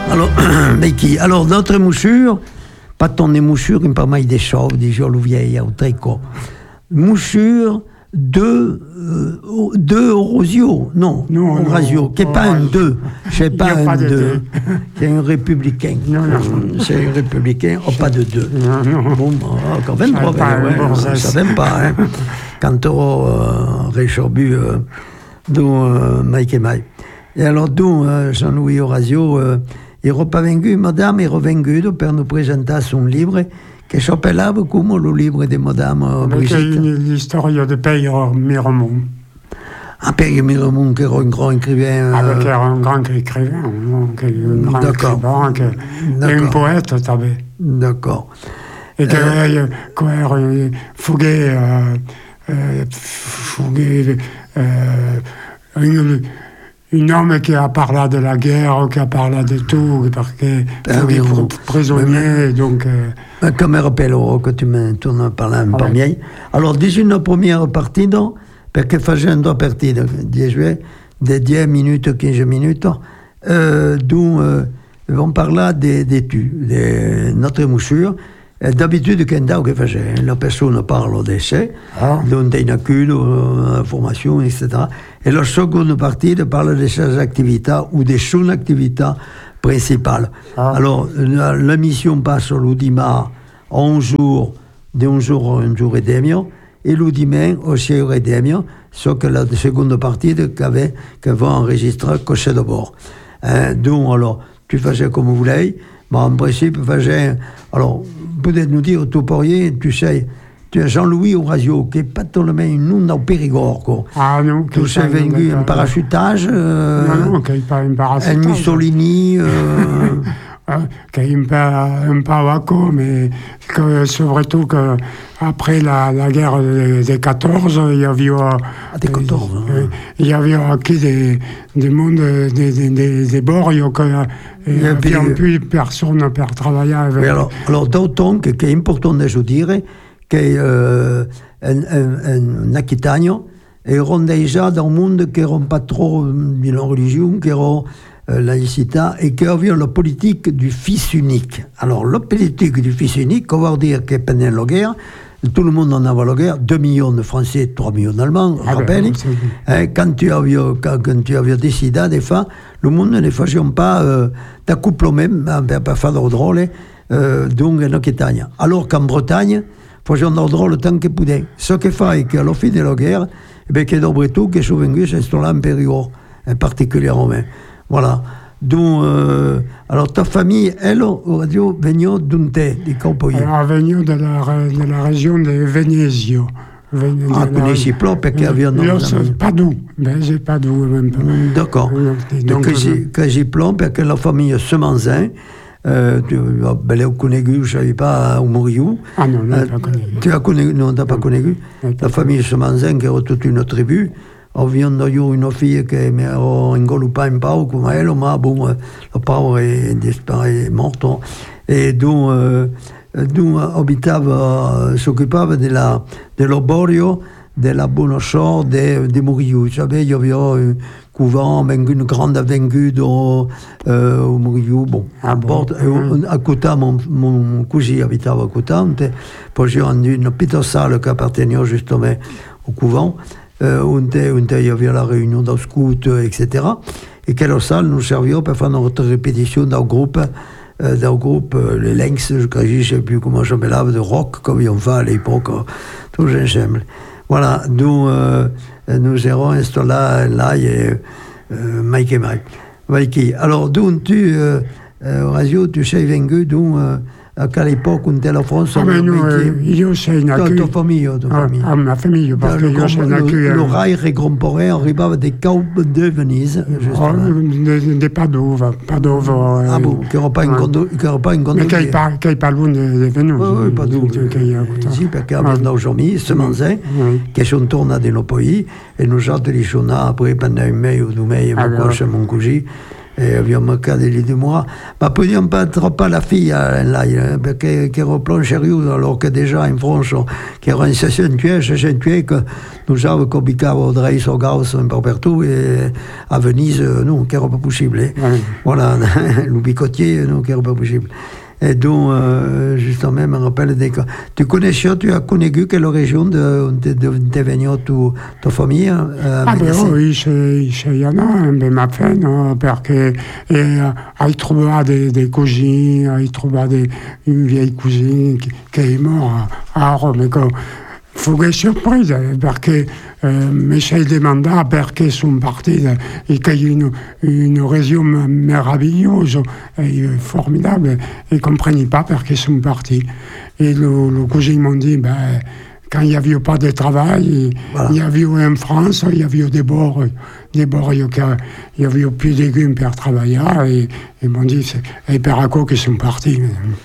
Alors, mais qui? Alors, notre mouchure, pas ton mouchure, une pas mal des chauves, des jolies vieilles, au tricot. Mouchure, deux Orosio, non, Orasio, qui n'est pas un deux, c'est pas un deux, c'est un républicain. Non. C'est un républicain, pas de deux. Non. Bon, quand même, ça n'aime pas, hein. Quand on réchorbu, dont Mike et Mike. Et alors, dont Jean-Louis Orasio, il n'est pas vaincu, madame, il est revenu pour nous présenter son livre. Che s'appellava come le livre di Madame Brigitte. L'histoire de Père Miramont. Ah, Père Miramont, qui era un grand écrivain. Avec un grand écrivain, et un poète, t'avais. D'accord. Et que Fouguet, un homme qui a parlé de la guerre, qui a parlé de tout, parce que Fouguet prisonnier, donc... Comme je rappelle que tu me parles un peu mieux. Alors, dis une première partie, parce que faisait une partie de 10 minutes, 15 minutes, d'où on parle de notre mouchure. D'habitude, quand on faisait, la personne parle d'essai, donc il y a une formation, etc. Et la seconde partie parle de ses activités ou de son activité principale. Alors, la mission passe le dimanche un jour et demi, et le dimanche aussi une heure et demie, sauf que la seconde partie que va enregistrer coché de bord. Donc, alors, tu faisais comme vous voulez, mais en principe, alors, peut-être nous dire, tu pourrais, tu sais, tu as Jean-Louis Orasio, qui n'est pas tellement un nom au Périgord, quoi. Ah non, tu sais, venu un parachutage, non, qui n'est pas un parachutage. Un Mussolini, qui est un peu vaco, mais surtout qu'après la guerre des 14, il y avait il y avait acquis des mondes, des bords, il n'y avait plus personne pour travailler avec. Oui, alors d'autant que c'est important de se dire qu'un Aquitano erano déjà dans le monde qui n'ont pas trop de la religion, qui ont laïcité, et qui avaient la politique du fils unique. Alors, la politique du fils unique, on va dire que pendant la guerre, tout le monde en avait la guerre, 2 millions de Français, 3 millions d'Allemands, rappelle. Quand tu avais décidé, des fois, le monde ne faisait pas d'accouplement même, pour faire de drôle, donc en Aquitaine. Alors qu'en Bretagne, faisait de drôle le temps qu'ils pouvaient. Ce qui fait qu'à la fin de la guerre, que d'après tout, que sont venus s'installer en Périgord, particulièrement. Voilà. Donc, alors ta famille, elle, venait d'où du Campoy? Elle venait de la région de Venezio. Connaissez pas, parce qu'il y avait un nom. Pas d'où, mais j'ai pas d'où même pas. D'accord. Donc, que j'ai plan, parce que la famille Semanzin, tu as connu, je ne savais pas, au Moriou. Ah non, je n'ai pas connu. Tu as connu, non, tu n'as pas connu. La famille Semanzin, qui era toute une tribu, avevano io una figlia che mi ero ingolupata in pau come elle, ma bon, le pauvre est morto. Et donc s'occupava dell'arborio della Bonosor de Moriou. Vous savez, il y avait un couvent, une grande avenue au Moriou. Bon, à côté, mon cousin habitait à côté. Puis j'ai rendu une petite salle qui appartenait justement au couvent. Où il y avait la réunion d'un scout, etc. Et quelle salle nous serviait pour faire notre répétition d'un groupe, les Lynx, je ne sais plus comment je m'appelais, de rock, comme ils ont fait à l'époque, tout ensemble. Voilà, nous érons installés là, et Mike et Mike. Alors, d'où Orasio, tu sais venu, d'où qu'à l'époque, on était la France. Ah, mais nous, io sei nato. Ta famille. Ah, ma famille, parce que io sei nato. Le rail regrumpait, arrivava des Caupes de Venise. De Padova. Ah bon, qui n'aura pas une gondolière. Mais qui parlent de Venise. Oui, Padova. Sì, perché abbiamo aujourd'hui, Semanzin, che sono tornati nel pays, e nous autres, li sono après, pendant un mese ou 2 mesi, ma quoi, chez mon cousin. Et abbiamo cadere di moi. Ma podiamo pas la fille là, perché che replonge sérieux, alors que déjà in Francia, che era in 68, que nous avons combicavo Drei Sorgaus un peu partout, et à Venise, non, che era pas possible. Voilà, le bicotier, non, che era pas possible. Et donc, justement, je me rappelle des cas. Tu as connu quelle région d'où t'es venu ta famille? Oui, il y en a, mais ma peine, parce que il trouvait des cousines, il trouvait une vieille cousine qui est morte à Rome. Fu che sorpresa, perché mi si domanda perché sono partiti, e che une région merveilleuse et formidable, et ne comprenais pas perché sono partis. Et le cousin m'ont dit, quand il n'y avait pas de travail, voilà. Il y avait en France, il y avait des bords, il y avait plus de légumes pour travailler, et ils m'ont dit, c'est per acco che sono partis.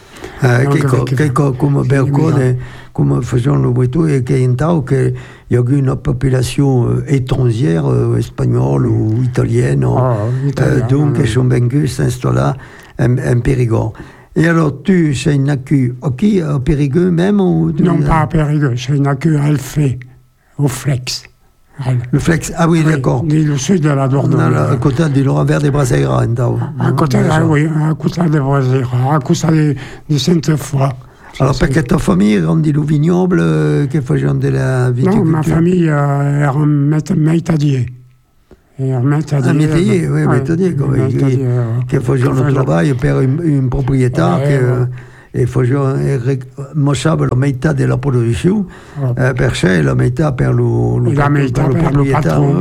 Come Bercone, come facevano voi tu, e che in tal che il y a eu une population étrangère, espagnole ou italienne, donc ils sont venus s'installer en Périgord. Et alors, tu sei nacu au Périgueux même ou non, pas à Périgueux, j'ai nacu à Alfé, au Flex. Le Flex, ah oui, d'accord. Le sud de la Dordogne. À côté de l'Oravert des Braseira, à côté des Braseira, à côté de Sainte-Foy. Alors, perché ta famille era di vignoble che facevano della viticoltura? No, ma famille era métadier. Métadier, oui, métadier, che facevano il lavoro per un proprietà e facevano la metà della produzione per sé e la metà per il patron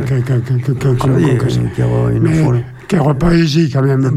che era paesi quand même.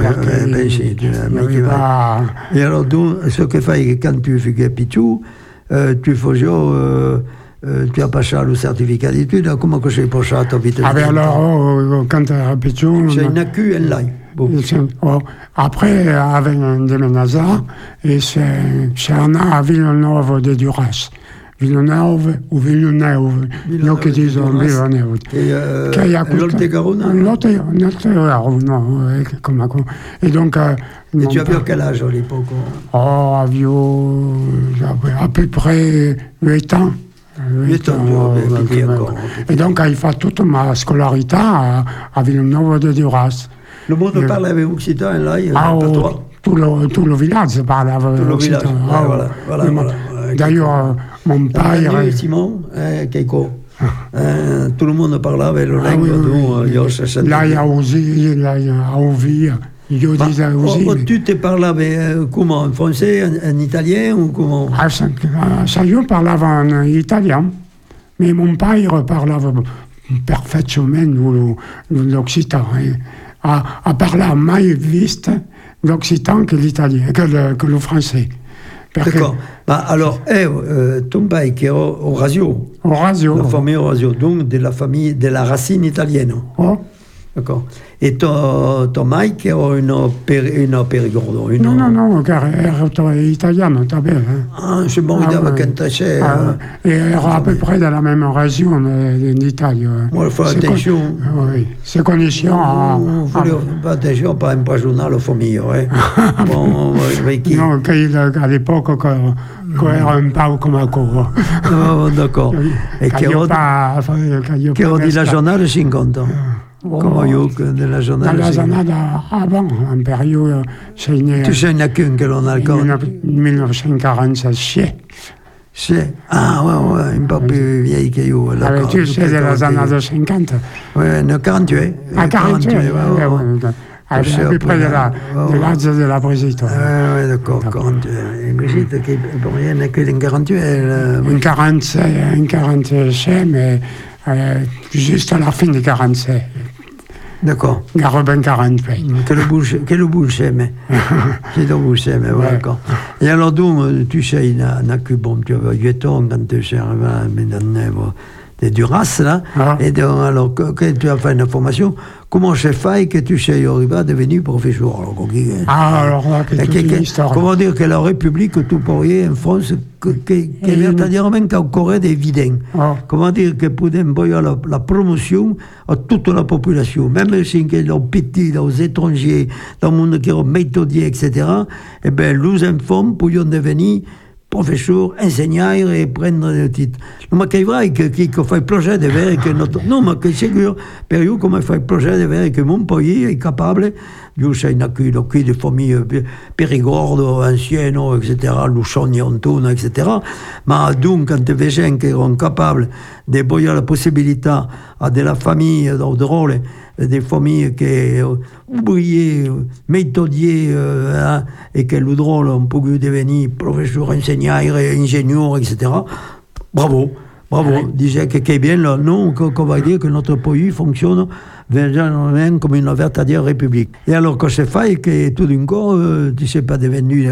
Et alors, ce que fait quand tu fais pitou, tu faisais, tu as passé le certificat d'études, comment que j'ai passé ta vie? Alors, quand tu as pitou... J'ai une accu en live. Après, avec un déménageur, et c'est à Villeneuve de Duras. Villeneuve ou Villeneuve, nous qui disons Villeneuve. L'Oltegaronne? L'Oltegaronne, comme ça. Et donc... Et tu avais quel âge à l'époque? J'avais à peu près 8 ans. 8 ans, et donc, il fait toute ma scolarité à Villeneuve de Duras. Le monde parle avec occitan, là, il y a pas toi. Tout le village parle avec occitan. Voilà. D'ailleurs, mon père... Simon, Keiko. Tout le monde parlait le langue. Là, il y a aussi, là, il y a Ovi. Tu te parlais comment? En français, en italien ou comment? Ça, je parlais en italien, mais mon père parlait parfaitement l'occitan. A parlé mai visto l'occitan que l'italien, que le français. D'accord. Alors, ton père qui est Orazio. Orazio. La famille Orazio, donc de la racine italienne. Oh. D'accord. Et ton mère qui est une Périgord? Non, car elle est italienne, t'as bien. Je m'en vais quand t'achètes. Et elle est à peu près dans la même région d'Italie. Moi, il faut attention. Oui, c'est condition. Il faut attention, pas imprégner la famille. Non, à l'époque, quand elle era un peu comme un cours. D'accord. Et qui a dit la journée de 50 ans? Come io nella giornata? Nella giornata avant, en période, c'est né... Tu sei nato che non ha il 1946. Sì. Ah, ouais, un po' più vieille che io. Tu sei della giornata 50? Oui, nel 48. Ah, 48, à peu près de l'âge de la Brigitte. Oui, d'accord, 48. Brigitte, qui rien n'est que en 48. En 46, mais juste à la fin de 47. D'accord. Garben 48. Che lo bouche, mais. Che lo bouche, mais voilà, d'accord. Et alors, donc, tu sais, bon, tu avais 8 ans quand tu es arrivé à Duras, là. Ah. Et donc, alors, que tu as fait une formation, comment je fais que tu sais arriver à devenir professeur? Alors là, c'est une histoire. Comment dire que la République, tout pourriez en France, qui vertadirement qu'encore des vilains. Comment dire que pour envoyer la promotion à toute la population, même si les petits, les étrangers, dans le monde qui est méthodier, etc., eh bien, les enfants pourront devenir professeurs, enseignants et prendre le titre. Ma che vrai che fa il projet de ver que notre non ma che sicuro per io come fa il projet de ver que mon pays est capable io sei nacuto qui de famille Périgord ancienne etc. Luchon Anton etc. ma donc quand des gens qui sont capables de donner la possibilité à de la famille drôle des familles qui ouvriers, méthodiers et que le drôle ont pu devenir professeurs, enseignants, ingénieurs, etc. Bravo. Disait que c'est bien là, non, qu'on va dire que notre pays fonctionne vraiment comme une véritable république. Et alors, quand c'est fait, que tout d'un coup, tu ne sais pas devenu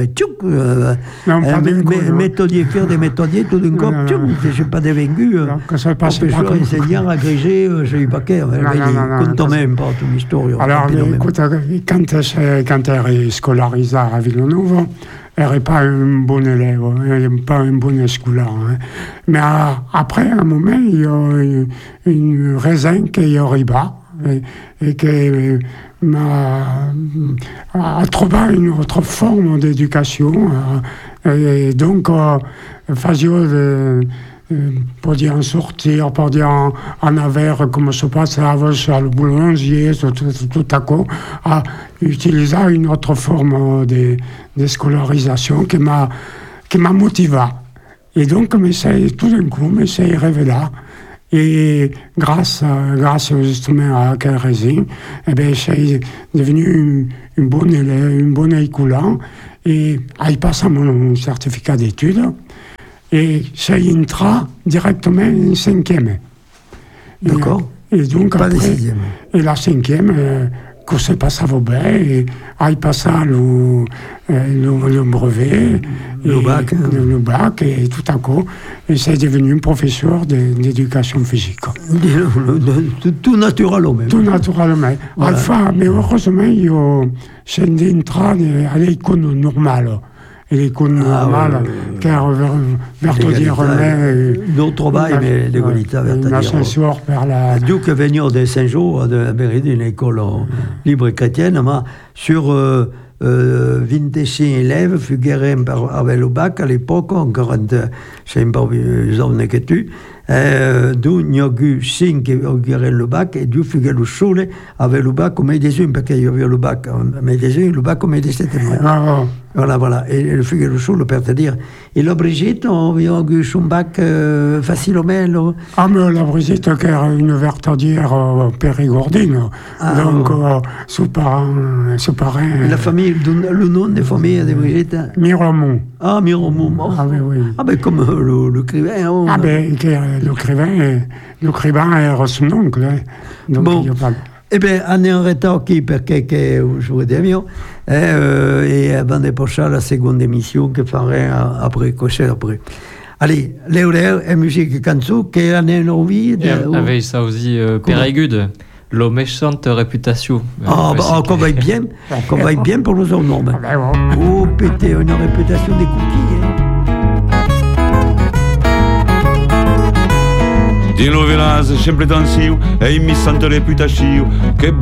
méthodier, faire des méthodiers, tout d'un coup, tu ne sais pas devenu professeur, enseignant, agrégé, je ne sais pas qu'est, compte même pas ton histoire. Alors, écoute, quand elle est scolarisée à Villeneuve, elle n'est pas un bon élève, elle n'est pas un bon scolaire. Hein. Mais après, à un moment, il y a une raison qui est arrivée et qui a trouvé une autre forme d'éducation. Et donc, pour dire en sortir, pour dire en avers, comme se passe avant sur le boulanger, tout à coup, à utiliser une autre forme de scolarisation qui m'a motivé. Et donc, tout d'un coup, m'essaye révéler. Et grâce justement à quelle raison, eh bien, j'ai devenu une bonne élève, une bonne écoulant, et il passe mon certificat d'études. Et j'ai entré directement en 5e. D'accord. Et donc pas après, et la 5e, que c'est pas ça vaut bien, et il passe le brevet, le bac, et tout à coup, et c'est devenu un professeur d'éducation physique. Tout naturellement. Tout naturellement. Voilà. Enfin, mais heureusement, j'ai entré à l'école normale. Et l'école normale, car d'autres bails, mais l'égalité l'ascenseur vers la... D'où que venir de Saint-Jean, d'une école libre chrétienne, mais sur 25 élèves, figuraient avec le bac à l'époque, encore c'est un peu plus jeune que tu, d'où il y a eu 5 qui figuraient le bac, et d'où figuraient le chôle avec le bac comme des uns, parce qu'il y avait le bac, mais des uns, le bac comme des 7 mois. Voilà. Et le figure le chôle, per te dire. Et la Brigitte, on a eu son bac facilement. Ah, mais la Brigitte, qui est une vertadière périgordine. Donc, ses parents. La famille, le nom de famille de Brigitte? Miramont. Ah, Miramont. Ah, oui. Ah, ben, comme l'écrivain. Ah, ben, l'écrivain est son oncle. Donc, bon. Eh bien, on est en retard qui perché je vous dis mieux. Et avant de passer à la seconde émission que ferai après. Allez, Léoler, et musique canzone, qui en a envie de... Avec ça aussi, Périgude, la méchante réputation. Qu'on va être bien pour nous en nombre. Oh, pété, une réputation des cookies, Di nuovo sempre tanzio e mi sento reputativo che